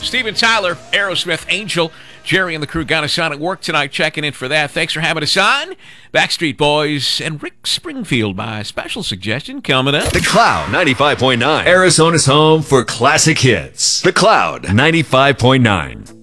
Steven Tyler, Aerosmith, Angel. Jerry and the crew got us on at work tonight, checking in for that. Thanks for having us on. Backstreet Boys and Rick Springfield, my special suggestion coming up. The Cloud 95.9. Arizona's home for classic hits. The Cloud 95.9.